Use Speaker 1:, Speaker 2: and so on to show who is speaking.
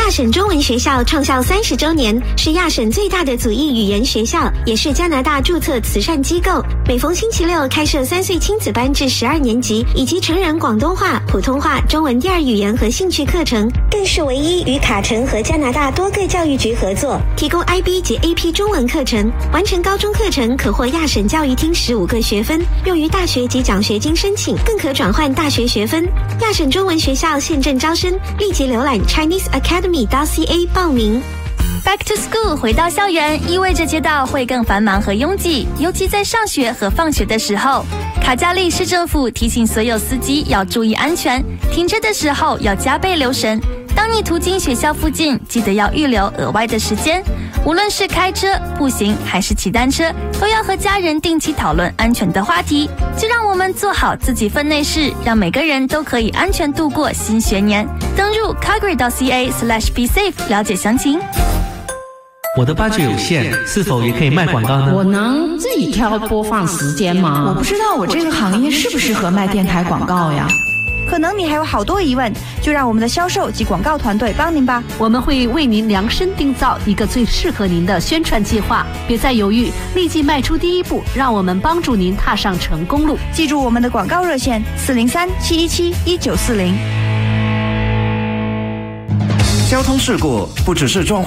Speaker 1: 亚省中文学校创校30周年，是亚省最大的族裔语言学校，也是加拿大注册慈善机构。每逢星期六开设3岁亲子班至12年级，以及成人广东话、普通话、中文第二语言和兴趣课程，更是唯一与卡城和加拿大多个教育局合作，提供 IB 及 AP 中文课程。完成高中课程可获亚省教育厅15个学分，用于大学及奖学金申请，更可转换大学学分。亚省中文学校现正招生，立即浏览 ChineseAcademy.ca 报名。
Speaker 2: Back to school 回到校园，意味着街道会更繁忙和拥挤，尤其在上学和放学的时候。卡加利市政府提醒所有司机要注意安全，停车的时候要加倍留神。当你途经学校附近，记得要预留额外的时间。无论是开车、步行还是骑单车，都要和家人定期讨论安全的话题。就让我们做好自己分内事，让每个人都可以安全度过新学年。登入 Calgary.ca/besafe 了解详情。
Speaker 3: 我的budget有限，是否也可以卖广告呢？
Speaker 4: 我能自己挑播放时间吗？
Speaker 5: 我不知道我这个行业适不适合卖电台广告呀。可能你还有好多疑问，就让我们的销售及广告团队帮您吧。
Speaker 6: 我们会为您量身定造一个最适合您的宣传计划，别再犹豫，立即迈出第一步，让我们帮助您踏上成功路。
Speaker 5: 记住我们的广告热线403-717-1940。
Speaker 7: 交通事故不只是撞